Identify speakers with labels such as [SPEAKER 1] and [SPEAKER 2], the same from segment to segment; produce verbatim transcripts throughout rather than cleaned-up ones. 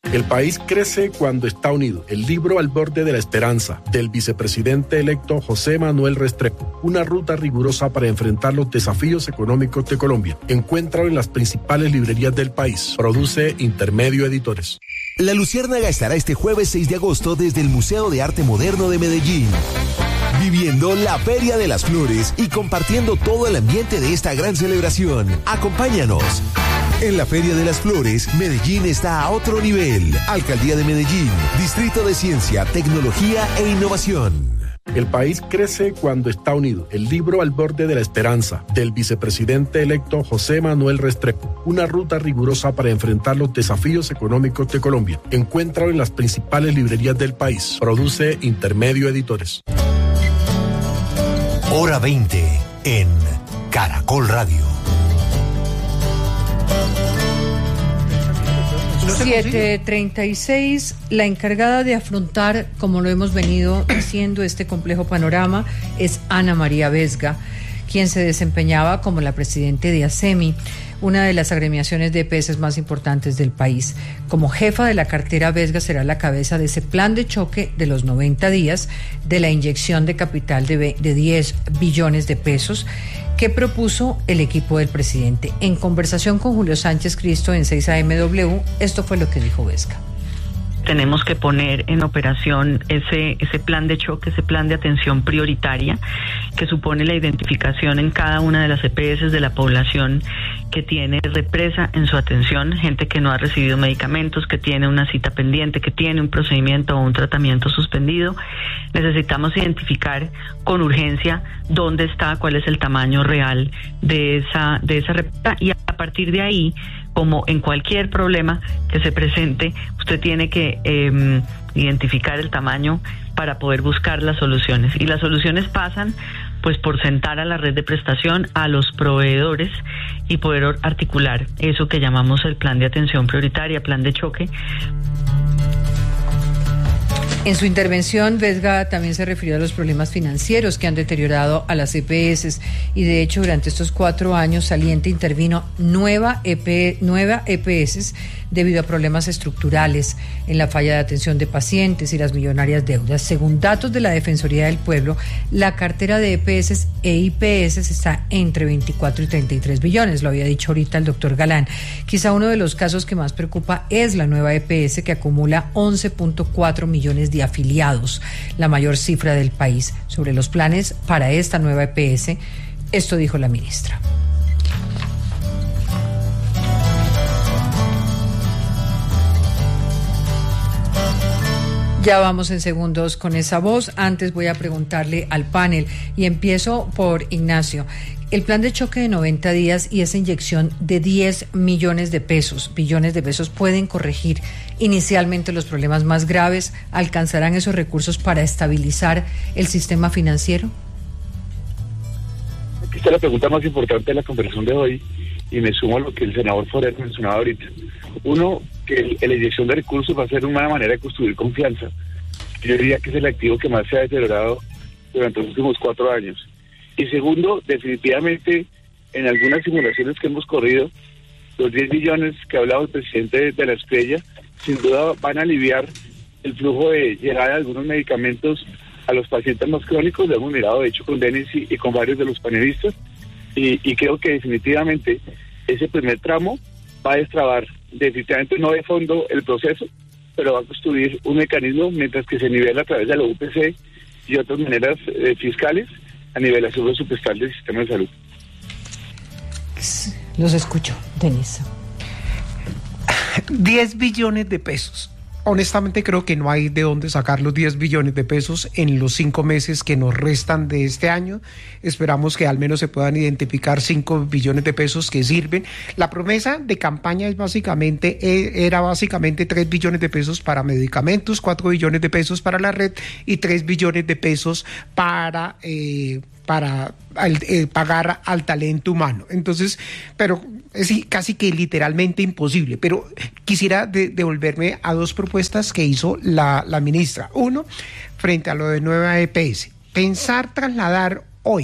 [SPEAKER 1] El país crece cuando está unido. El libro Al borde de la esperanza, del vicepresidente electo José Manuel Restrepo. Una ruta rigurosa para enfrentar los desafíos económicos de Colombia. Encuéntralo en las principales librerías del país. Produce Intermedio Editores.
[SPEAKER 2] La Luciérnaga estará este jueves seis de agosto desde el Museo de Arte Moderno de Medellín, viviendo la Feria de las Flores y compartiendo todo el ambiente de esta gran celebración. Acompáñanos. En la Feria de las Flores, Medellín está a otro nivel. Alcaldía de Medellín, Distrito de Ciencia, Tecnología e Innovación.
[SPEAKER 1] El país crece cuando está unido. El libro Al borde de la esperanza, del vicepresidente electo José Manuel Restrepo. Una ruta rigurosa para enfrentar los desafíos económicos de Colombia. Encuéntralo en las principales librerías del país. Produce Intermedio Editores.
[SPEAKER 2] Hora veinte en Caracol Radio.
[SPEAKER 3] siete treinta y seis, la encargada de afrontar, como lo hemos venido haciendo, este complejo panorama es Ana María Vesga, quien se desempeñaba como la presidente de ASEMI, una de las agremiaciones de E P S más importantes del país. Como jefa de la cartera, Vesga será la cabeza de ese plan de choque de los noventa días de la inyección de capital de, de diez billones de pesos que propuso el equipo del presidente. En conversación con Julio Sánchez Cristo en seis A M W, esto fue lo que dijo Vesga.
[SPEAKER 4] Tenemos que poner en operación ese ese plan de choque, ese plan de atención prioritaria que supone la identificación en cada una de las E P S de la población que tiene represa en su atención, gente que no ha recibido medicamentos, que tiene una cita pendiente, que tiene un procedimiento o un tratamiento suspendido. Necesitamos identificar con urgencia dónde está, cuál es el tamaño real de esa de esa represa, y a partir de ahí, como en cualquier problema que se presente, usted tiene que eh, identificar el tamaño para poder buscar las soluciones. Y las soluciones pasan pues por sentar a la red de prestación, a los proveedores y poder articular eso que llamamos el plan de atención prioritaria, plan de choque.
[SPEAKER 3] En su intervención, Vesga también se refirió a los problemas financieros que han deteriorado a las E P S y, de hecho, durante estos cuatro años saliente intervino nueva E P, nueva E P S debido a problemas estructurales en la falla de atención de pacientes y las millonarias deudas. Según datos de la Defensoría del Pueblo, la cartera de E P S e I P S está entre veinticuatro y treinta y tres billones, lo había dicho ahorita el doctor Galán. Quizá uno de los casos que más preocupa es la nueva E P S, que acumula once punto cuatro millones de afiliados, la mayor cifra del país. Sobre los planes para esta nueva E P S, esto dijo la ministra. Ya vamos en segundos con esa voz. Antes voy a preguntarle al panel y empiezo por Ignacio. El plan de choque de noventa días y esa inyección de diez millones de pesos, billones de pesos, ¿pueden corregir inicialmente los problemas más graves? ¿Alcanzarán esos recursos para estabilizar el sistema financiero?
[SPEAKER 5] Esta es la pregunta más importante de la conversación de hoy y me sumo a lo que el senador Forero mencionaba ahorita. Uno, que la inyección de recursos va a ser una manera de construir confianza. Yo diría que es el activo que más se ha deteriorado durante los últimos cuatro años. Y segundo, definitivamente, en algunas simulaciones que hemos corrido, los diez billones que ha hablado el presidente de la Estrella, sin duda van a aliviar el flujo de llegada de algunos medicamentos a los pacientes más crónicos. Lo hemos mirado, de hecho, con Denis y, y con varios de los panelistas. Y, y creo que definitivamente ese primer tramo va a destrabar definitivamente no de fondo el proceso, pero va a construir un mecanismo mientras que se nivela a través de la U P C y otras maneras eh, fiscales a nivelación presupuestal del sistema de salud.
[SPEAKER 3] Los escucho, Denis.
[SPEAKER 6] diez billones de pesos. Honestamente creo que no hay de dónde sacar los diez billones de pesos en los cinco meses que nos restan de este año. Esperamos que al menos se puedan identificar cinco billones de pesos que sirven. La promesa de campaña es básicamente, era básicamente tres billones de pesos para medicamentos, cuatro billones de pesos para la red y tres billones de pesos para... Eh, para al, eh, pagar al talento humano. Entonces, pero es casi que literalmente imposible. Pero quisiera de, devolverme a dos propuestas que hizo la, la ministra. Uno, frente a lo de nueva E P S, pensar trasladar hoy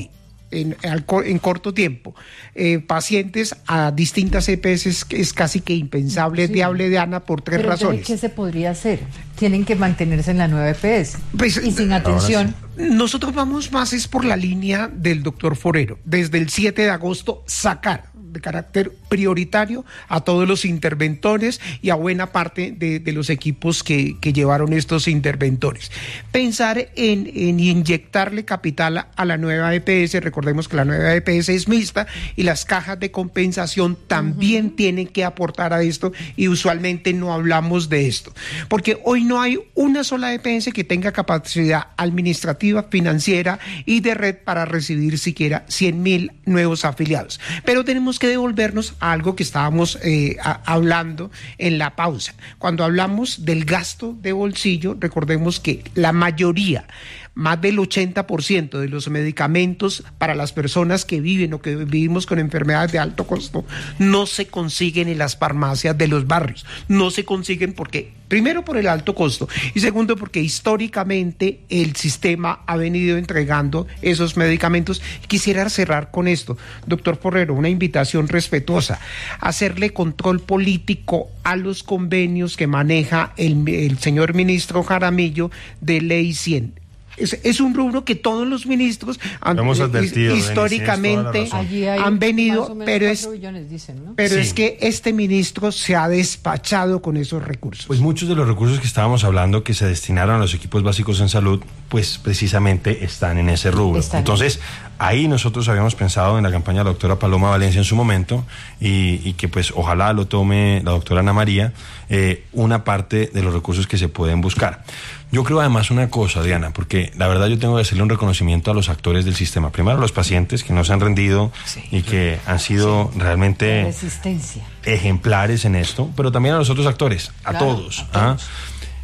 [SPEAKER 6] En, en corto tiempo, eh, pacientes a distintas E P S es, es casi que impensable, sí. Viable, Diana, por tres
[SPEAKER 3] Pero
[SPEAKER 6] razones.
[SPEAKER 3] ¿Qué se podría hacer? Tienen que mantenerse en la nueva E P S
[SPEAKER 6] pues,
[SPEAKER 3] y sin atención.
[SPEAKER 6] Sí. Nosotros vamos más es por la línea del doctor Forero. Desde el siete de agosto sacar de carácter prioritario a todos los interventores y a buena parte de, de los equipos que, que llevaron estos interventores. Pensar en, en inyectarle capital a, a la nueva E P S, recordemos que la nueva E P S es mixta y las cajas de compensación también uh-huh. tienen que aportar a esto y usualmente no hablamos de esto, porque hoy no hay una sola E P S que tenga capacidad administrativa, financiera y de red para recibir siquiera cien mil nuevos afiliados, pero tenemos que devolvernos a algo que estábamos eh, a, hablando en la pausa. Cuando hablamos del gasto de bolsillo, recordemos que la mayoría, más del ochenta por ciento de los medicamentos para las personas que viven o que vivimos con enfermedades de alto costo no se consiguen en las farmacias de los barrios. No se consiguen porque, primero, por el alto costo y segundo, porque históricamente el sistema ha venido entregando esos medicamentos. Quisiera cerrar con esto, doctor Forero, una invitación respetuosa, hacerle control político a los convenios que maneja el, el señor ministro Jaramillo de Ley cien. Es, es un rubro que todos los ministros han,
[SPEAKER 7] advertido,
[SPEAKER 6] históricamente han venido, pero es,
[SPEAKER 3] billones, dicen, ¿no?
[SPEAKER 6] pero
[SPEAKER 7] sí.
[SPEAKER 6] es que este ministro se ha despachado con esos recursos.
[SPEAKER 7] Pues muchos de los recursos que estábamos hablando que se destinaron a los equipos básicos en salud, pues precisamente están en ese rubro. Están Entonces, ahí nosotros habíamos pensado en la campaña de la doctora Paloma Valencia en su momento y, y que pues ojalá lo tome la doctora Ana María, eh, una parte de los recursos que se pueden buscar. Yo creo además una cosa, Diana, porque la verdad yo tengo que hacerle un reconocimiento a los actores del sistema. Primero a los pacientes que no se han rendido sí. y que han sido sí. realmente
[SPEAKER 3] resistencia.
[SPEAKER 7] ejemplares en esto, pero también a los otros actores, a claro, todos. A todos. ¿ah?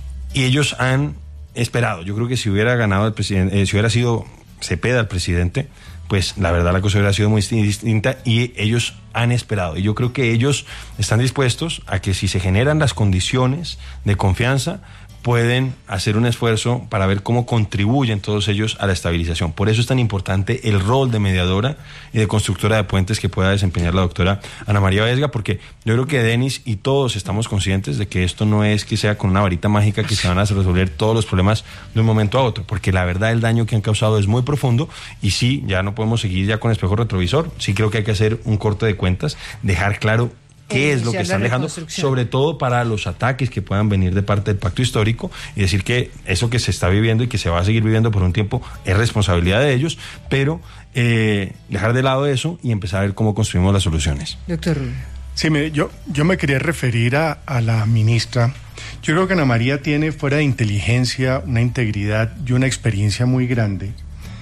[SPEAKER 7] Y ellos han esperado. Yo creo que si hubiera ganado el presidente, eh, si hubiera sido Cepeda el presidente, pues la verdad la cosa hubiera sido muy distinta y ellos han esperado. Y yo creo que ellos están dispuestos a que si se generan las condiciones de confianza, pueden hacer un esfuerzo para ver cómo contribuyen todos ellos a la estabilización. Por eso es tan importante el rol de mediadora y de constructora de puentes que pueda desempeñar la doctora Ana María Vesga, porque yo creo que Denis y todos estamos conscientes de que esto no es que sea con una varita mágica que se van a resolver todos los problemas de un momento a otro, porque la verdad el daño que han causado es muy profundo y sí, ya no podemos seguir ya con espejo retrovisor. Sí creo que hay que hacer un corte de cuentas, dejar claro qué es lo que están dejando, sobre todo para los ataques que puedan venir de parte del pacto histórico y decir que eso que se está viviendo y que se va a seguir viviendo por un tiempo es responsabilidad de ellos, pero eh, dejar de lado eso y empezar a ver cómo construimos las soluciones.
[SPEAKER 3] Doctor Rubio.
[SPEAKER 8] Sí, me, yo, yo me quería referir a, a la ministra. Yo creo que Ana María tiene, fuera de inteligencia, una integridad y una experiencia muy grande.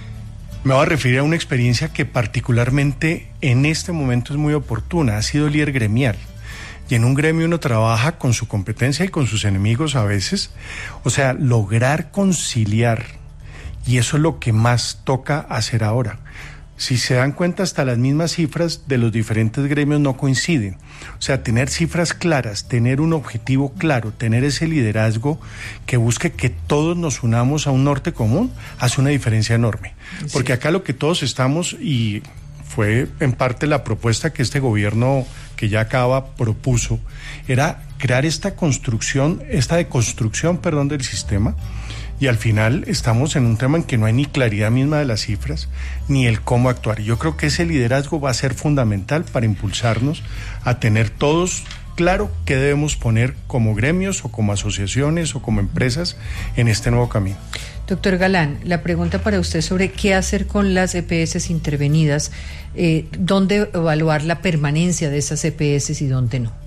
[SPEAKER 8] Me voy a referir a una experiencia que particularmente en este momento es muy oportuna. Ha sido líder gremial. Y en un gremio uno trabaja con su competencia y con sus enemigos a veces. O sea, lograr conciliar. Y eso es lo que más toca hacer ahora. Si se dan cuenta, hasta las mismas cifras de los diferentes gremios no coinciden. O sea, tener cifras claras, tener un objetivo claro, tener ese liderazgo que busque que todos nos unamos a un norte común, hace una diferencia enorme. Sí. Porque acá lo que todos estamos, y fue en parte la propuesta que este gobierno que ya acaba propuso, era crear esta construcción, esta deconstrucción, perdón, del sistema. Y al final estamos en un tema en que no hay ni claridad misma de las cifras, ni el cómo actuar. Y yo creo que ese liderazgo va a ser fundamental para impulsarnos a tener todos claro qué debemos poner como gremios o como asociaciones o como empresas en este nuevo camino.
[SPEAKER 3] Doctor Galán, la pregunta para usted sobre qué hacer con las E P S intervenidas, eh, dónde evaluar la permanencia de esas E P S y dónde no.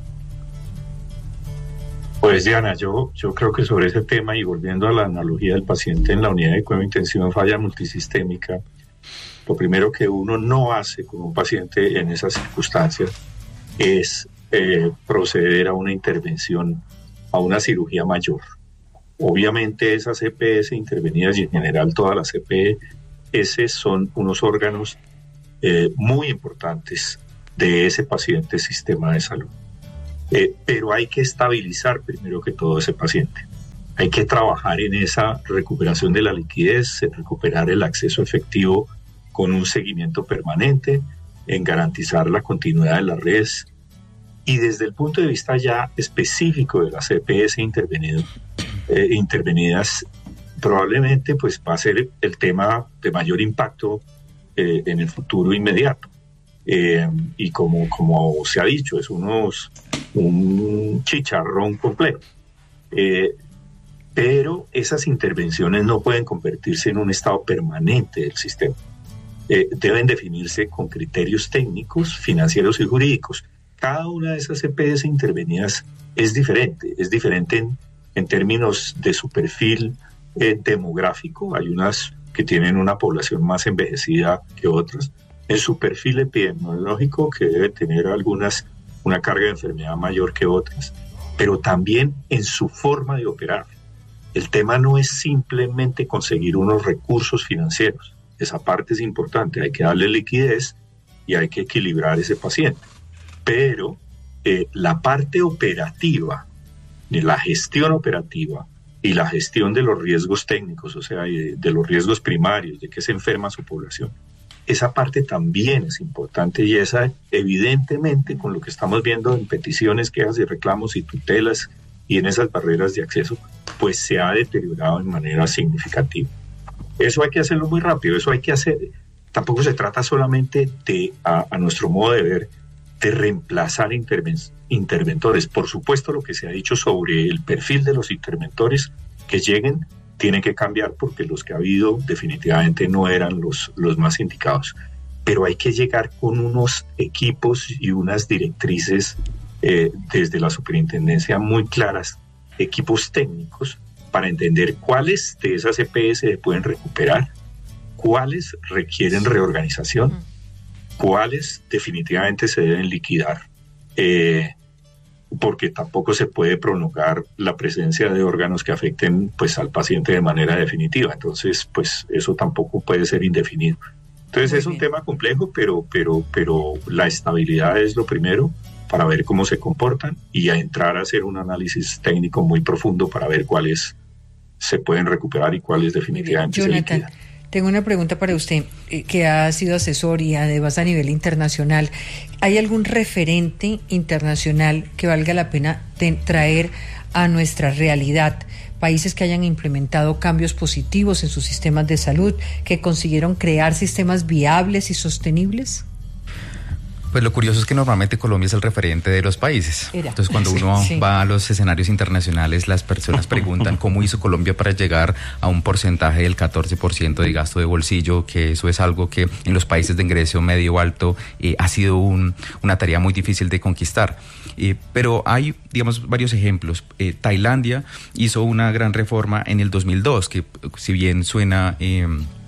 [SPEAKER 9] Pues Diana, yo, yo creo que sobre ese tema y volviendo a la analogía del paciente en la unidad de cuidado intensivo en falla multisistémica, lo primero que uno no hace con un paciente en esas circunstancias es eh, proceder a una intervención, a una cirugía mayor. Obviamente esas E P S intervenidas y en general todas las E P S son unos órganos eh, muy importantes de ese paciente sistema de salud. Eh, pero hay que estabilizar primero que todo ese paciente. Hay que trabajar en esa recuperación de la liquidez, en recuperar el acceso efectivo con un seguimiento permanente, en garantizar la continuidad de las redes. Y desde el punto de vista ya específico de las E P S intervenido, eh, intervenidas, probablemente pues va a ser el tema de mayor impacto eh, en el futuro inmediato. Eh, y como, como se ha dicho, es unos, un chicharrón complejo. Eh, pero esas intervenciones no pueden convertirse en un estado permanente del sistema. Eh, deben definirse con criterios técnicos, financieros y jurídicos. Cada una de esas E P S intervenidas es diferente, es diferente en, en términos de su perfil eh, demográfico. Hay unas que tienen una población más envejecida que otras. En su perfil epidemiológico, que debe tener algunas una carga de enfermedad mayor que otras, pero también en su forma de operar. El tema no es simplemente conseguir unos recursos financieros. Esa parte es importante, hay que darle liquidez y hay que equilibrar ese paciente. Pero eh, la parte operativa, la gestión operativa y la gestión de los riesgos técnicos, o sea, de, de los riesgos primarios, de que se enferma su población, esa parte también es importante y esa evidentemente con lo que estamos viendo en peticiones, quejas y reclamos y tutelas y en esas barreras de acceso, pues se ha deteriorado de manera significativa. Eso hay que hacerlo muy rápido, eso hay que hacer, tampoco se trata solamente de, a, a nuestro modo de ver, de reemplazar interven- interventores. Por supuesto, lo que se ha dicho sobre el perfil de los interventores que lleguen tiene que cambiar porque los que ha habido definitivamente no eran los, los más indicados. Pero hay que llegar con unos equipos y unas directrices eh, desde la superintendencia muy claras, equipos técnicos, para entender cuáles de esas E P S se pueden recuperar, cuáles requieren reorganización, cuáles definitivamente se deben liquidar, eh, porque tampoco se puede prolongar la presencia de órganos que afecten pues al paciente de manera definitiva. Entonces, pues eso tampoco puede ser indefinido. Entonces muy es bien. Un tema complejo, pero, pero, pero la estabilidad es lo primero para ver cómo se comportan y a entrar a hacer un análisis técnico muy profundo para ver cuáles se pueden recuperar y cuáles definitivamente se liquidan.
[SPEAKER 3] Tengo una pregunta para usted, eh, que ha sido asesor y además a nivel internacional. ¿Hay algún referente internacional que valga la pena de traer a nuestra realidad? Países que hayan implementado cambios positivos en sus sistemas de salud, que consiguieron crear sistemas viables y sostenibles.
[SPEAKER 10] Pues lo curioso es que normalmente Colombia es el referente de los países. Era. Entonces cuando uno sí. va a los escenarios internacionales, las personas preguntan cómo hizo Colombia para llegar a un porcentaje del catorce por ciento de gasto de bolsillo, que eso es algo que en los países de ingreso medio alto eh, ha sido un, una tarea muy difícil de conquistar. Eh, pero hay, digamos, varios ejemplos. Eh, Tailandia hizo una gran reforma en el dos mil dos, que si bien suena... Eh,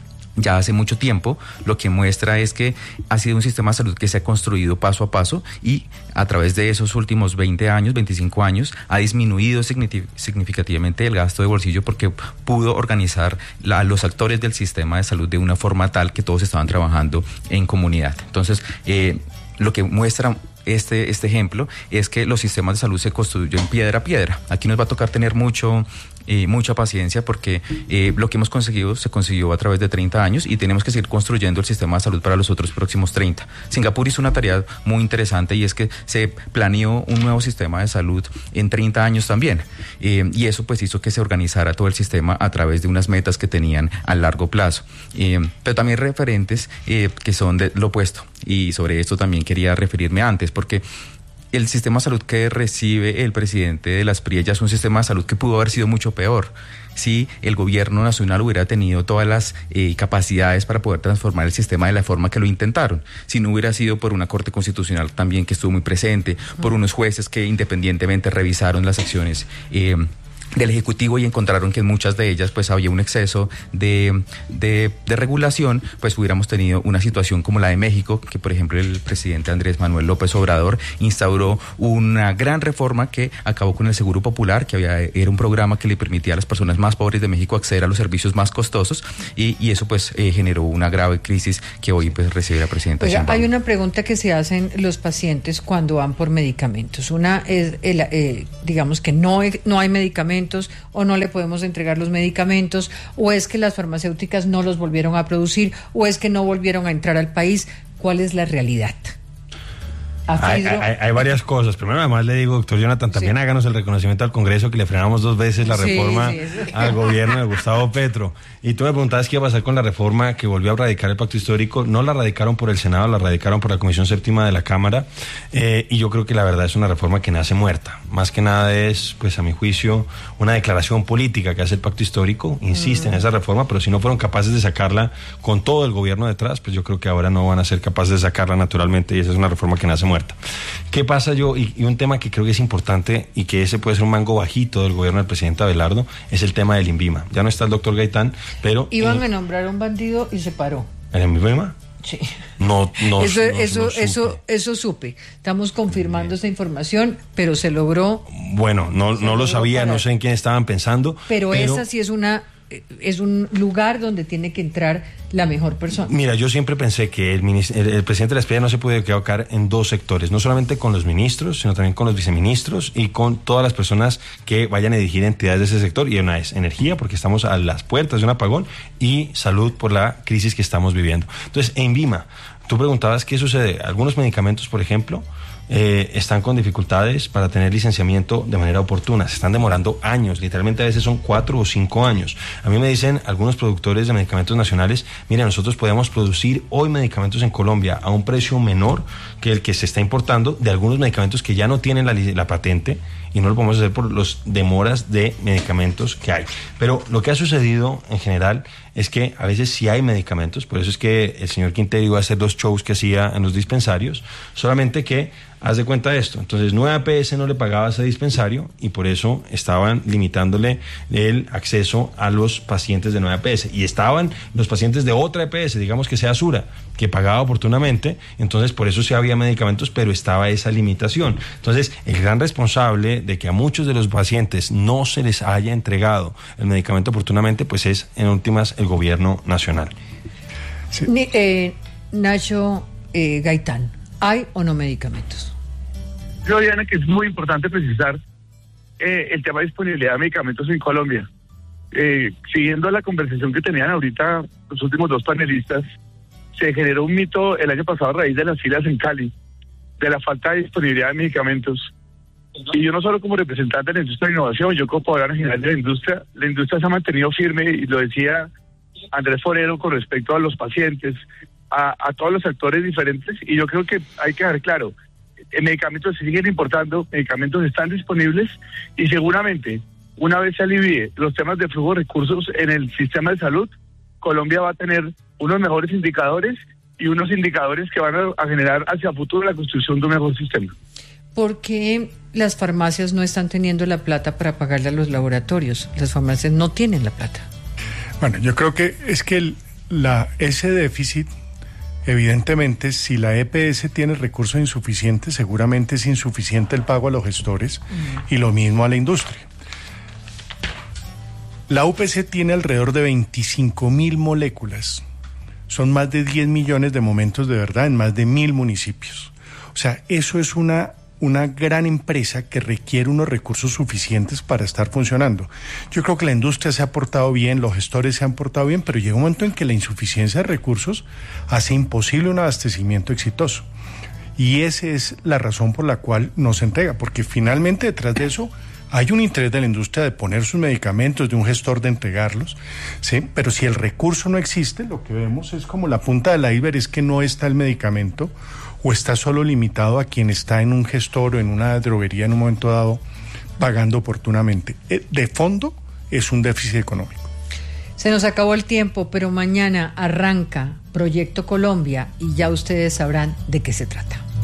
[SPEAKER 10] ya hace mucho tiempo, lo que muestra es que ha sido un sistema de salud que se ha construido paso a paso y a través de esos últimos veinte años, veinticinco años, ha disminuido significativamente el gasto de bolsillo porque pudo organizar a los actores del sistema de salud de una forma tal que todos estaban trabajando en comunidad. Entonces, eh, lo que muestra este, este ejemplo es que los sistemas de salud se construyen piedra a piedra. Aquí nos va a tocar tener mucho... Eh, mucha paciencia porque eh, lo que hemos conseguido se consiguió a través de treinta años y tenemos que seguir construyendo el sistema de salud para los otros próximos treinta. Singapur hizo una tarea muy interesante y es que se planeó un nuevo sistema de salud en treinta años también eh, y eso pues hizo que se organizara todo el sistema a través de unas metas que tenían a largo plazo. Eh, pero también referentes eh, que son de lo opuesto y sobre esto también quería referirme antes porque el sistema de salud que recibe el presidente de las P R I E ya es un sistema de salud que pudo haber sido mucho peor si el gobierno nacional hubiera tenido todas las eh, capacidades para poder transformar el sistema de la forma que lo intentaron. Si no hubiera sido por una Corte Constitucional también que estuvo muy presente, por unos jueces que independientemente revisaron las acciones eh, del Ejecutivo y encontraron que en muchas de ellas pues había un exceso de, de, de regulación, pues hubiéramos tenido una situación como la de México, que por ejemplo el presidente Andrés Manuel López Obrador instauró una gran reforma que acabó con el Seguro Popular, que había, era un programa que le permitía a las personas más pobres de México acceder a los servicios más costosos y, y eso pues eh, generó una grave crisis que hoy pues recibe la presidenta.
[SPEAKER 3] Oiga, hay una pregunta que se hacen los pacientes cuando van por medicamentos. Una es, el, eh, digamos que no, no hay medicamentos, medicamentos o no le podemos entregar los medicamentos, o es que las farmacéuticas no los volvieron a producir, o es que no volvieron a entrar al país. ¿Cuál es la realidad?
[SPEAKER 7] Hay, hay, hay varias cosas. Primero, además le digo, doctor Jonathan, también sí. háganos el reconocimiento al Congreso que le frenamos dos veces la reforma sí, sí, sí. al gobierno de Gustavo Petro. Y tú me preguntabas qué iba a pasar con la reforma que volvió a radicar el pacto histórico. No la radicaron por el Senado, la radicaron por la Comisión Séptima de la Cámara. Eh, y yo creo que la verdad es una reforma que nace muerta. Más que nada es, pues a mi juicio, una declaración política que hace el pacto histórico. Insiste mm. en esa reforma, pero si no fueron capaces de sacarla con todo el gobierno detrás, pues yo creo que ahora no van a ser capaces de sacarla naturalmente, y esa es una reforma que nace muerta. ¿Qué pasa yo? Y, y un tema que creo que es importante y que ese puede ser un mango bajito del gobierno del presidente Abelardo, es el tema del INVIMA. Ya no está el doctor Gaitán, pero...
[SPEAKER 3] Iban eh, a nombrar a un bandido y se paró.
[SPEAKER 7] ¿El INVIMA?
[SPEAKER 3] Sí.
[SPEAKER 7] No, no,
[SPEAKER 3] eso,
[SPEAKER 7] no,
[SPEAKER 3] eso,
[SPEAKER 7] no
[SPEAKER 3] eso, eso supe. Estamos confirmando esa información, pero se logró.
[SPEAKER 7] Bueno, no, no lo sabía, parar. No sé en quién estaban pensando.
[SPEAKER 3] Pero, pero esa sí es una... es un lugar donde tiene que entrar la mejor persona.
[SPEAKER 7] Mira, yo siempre pensé que el, el, el presidente de la S P I no se puede equivocar en dos sectores, no solamente con los ministros, sino también con los viceministros y con todas las personas que vayan a dirigir entidades de ese sector. Y una es energía, porque estamos a las puertas de un apagón, y salud por la crisis que estamos viviendo. Entonces, en INVIMA, tú preguntabas qué sucede. Algunos medicamentos, por ejemplo, Eh, están con dificultades para tener licenciamiento de manera oportuna, se están demorando años, literalmente a veces son cuatro o cinco años. A mí me dicen algunos productores de medicamentos nacionales, mira, nosotros podemos producir hoy medicamentos en Colombia a un precio menor que el que se está importando de algunos medicamentos que ya no tienen la, la patente, y no lo podemos hacer por las demoras de medicamentos que hay. Pero lo que ha sucedido en general es que a veces sí hay medicamentos, por eso es que el señor Quintero iba a hacer los shows que hacía en los dispensarios, solamente que haz de cuenta de esto. Entonces, nueva E P S no le pagaba a ese dispensario y por eso estaban limitándole el acceso a los pacientes de nueva E P S. Y estaban los pacientes de otra E P S, digamos que sea Sura, que pagaba oportunamente, entonces por eso sí había medicamentos, pero estaba esa limitación. Entonces, el gran responsable de que a muchos de los pacientes no se les haya entregado el medicamento oportunamente, pues es, en últimas, el gobierno nacional.
[SPEAKER 3] Sí. Ni, eh, Nacho eh, Gaitán, ¿hay o no medicamentos?
[SPEAKER 5] Creo, Diana, que es muy importante precisar eh, el tema de disponibilidad de medicamentos en Colombia. Eh, siguiendo la conversación que tenían ahorita los últimos dos panelistas, se generó un mito el año pasado a raíz de las filas en Cali, de la falta de disponibilidad de medicamentos. Y yo no solo como representante de la industria de innovación, yo como poblador general de la industria, la industria se ha mantenido firme, y lo decía Andrés Forero con respecto a los pacientes, a, a todos los actores diferentes, y yo creo que hay que dejar claro, medicamentos se siguen importando, medicamentos están disponibles, y seguramente una vez se alivie los temas de flujo de recursos en el sistema de salud, Colombia va a tener unos mejores indicadores y unos indicadores que van a, a generar hacia el futuro la construcción de un mejor sistema.
[SPEAKER 3] ¿Por qué las farmacias no están teniendo la plata para pagarle a los laboratorios? Las farmacias no tienen la plata.
[SPEAKER 8] Bueno, yo creo que es que el, la, ese déficit, evidentemente, si la E P S tiene recursos insuficientes, seguramente es insuficiente el pago a los gestores mm. y lo mismo a la industria. La U P C tiene alrededor de veinticinco mil moléculas. Son más de diez millones de momentos de verdad en más de mil municipios. O sea, eso es una, una gran empresa que requiere unos recursos suficientes para estar funcionando. Yo creo que la industria se ha portado bien, los gestores se han portado bien, pero llega un momento en que la insuficiencia de recursos hace imposible un abastecimiento exitoso. Y esa es la razón por la cual no se entrega, porque finalmente detrás de eso hay un interés de la industria de poner sus medicamentos, de un gestor de entregarlos, ¿sí? Pero si el recurso no existe, lo que vemos es como la punta del iceberg, es que no está el medicamento o está solo limitado a quien está en un gestor o en una droguería en un momento dado pagando oportunamente. De fondo es un déficit económico.
[SPEAKER 3] Se nos acabó el tiempo, pero mañana arranca Proyecto Colombia y ya ustedes sabrán de qué se trata.